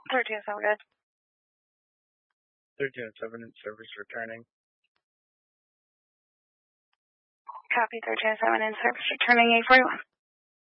1307 good. 1307 in service returning. Copy 1307 in service returning 841.